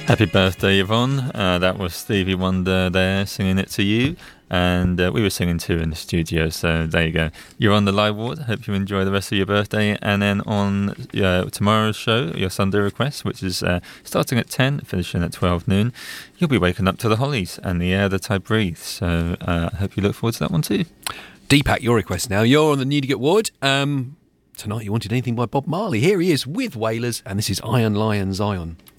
Happy birthday, Yvonne. That was Stevie Wonder there singing it to you. And we were singing too in the studio, so there you go. You're on the live ward. Hope you enjoy the rest of your birthday. And then on tomorrow's show, your Sunday request, which is starting at 10, finishing at 12 noon, you'll be waking up to the Hollies and the air that I breathe. So I hope you look forward to that one too. Deepak, your request now. You're on the Newdigate ward. Tonight you wanted anything by Bob Marley. Here he is with Wailers, and this is Iron Lion Zion.